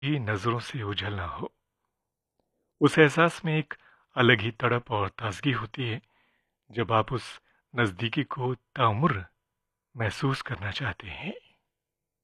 ही नज़रों से ओझल ना हो। उस एहसास में एक अलग ही तड़प और ताजगी होती है जब आप उस नज़दीकी को ताउम्र महसूस करना चाहते हैं।